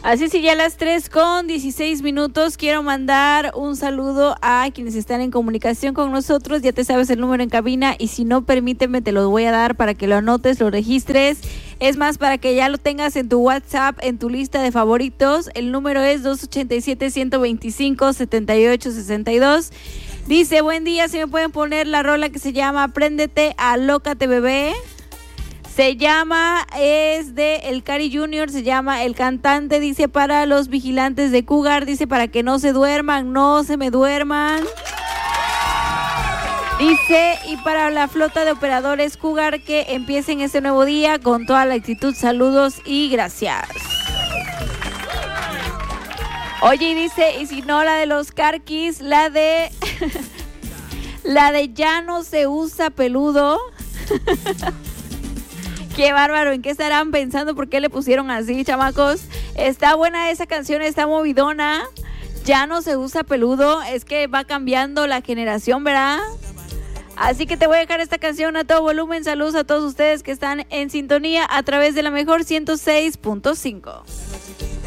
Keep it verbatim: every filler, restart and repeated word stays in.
Así es, y ya a las tres con dieciséis minutos quiero mandar un saludo a quienes están en comunicación con nosotros. Ya te sabes el número en cabina y si no, permíteme, te lo voy a dar para que lo anotes, lo registres. Es más, para que ya lo tengas en tu WhatsApp, en tu lista de favoritos. El número es dos ochenta y siete, ciento veinticinco, setenta y ocho sesenta y dos. Dice, buen día, si me pueden poner la rola que se llama Préndete, Alócate Bebé. Se llama, es de El Cari Junior, se llama El Cantante, dice para los vigilantes de Cougar, dice para que no se duerman, no se me duerman. Dice, y para la flota de operadores Cougar que empiecen este nuevo día con toda la actitud, saludos y gracias. Oye, y dice, y si no, la de los Carquis, la de, la de Ya no se usa peludo. Qué bárbaro, ¿en qué estarán pensando? ¿Por qué le pusieron así, chamacos? Está buena esa canción, está movidona. Ya no se usa peludo, es que va cambiando la generación, ¿verdad? Así que te voy a dejar esta canción a todo volumen. Saludos a todos ustedes que están en sintonía a través de la mejor ciento seis punto cinco.